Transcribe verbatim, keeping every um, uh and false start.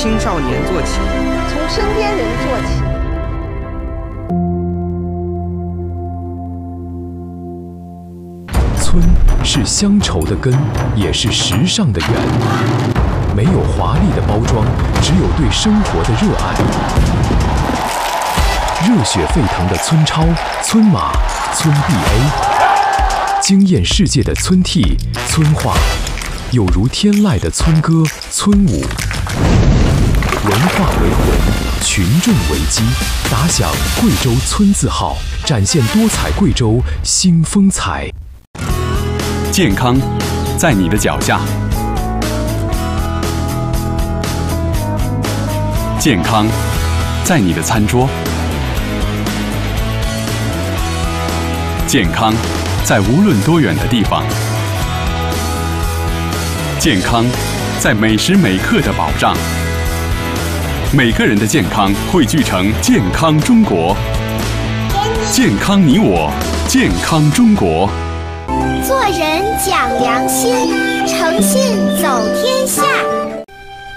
青少年做起， 从身边人做起。 村是乡愁的根，也是时尚的源。没有华丽的包装，只有对生活的热爱。热血沸腾的村超、村马、村 B A， 惊艳世界的村 T、村话，有如天籁的村歌、村舞。文化为魂，群众为基，打响贵州村字号，展现多彩贵州新风采。 健康在你的脚下，健康在你的餐桌，健康在无论多远的地方，健康在每时每刻的保障。每个人的健康汇聚成健康中国，健康你我，健康中国。 做人讲良心，诚信走天下。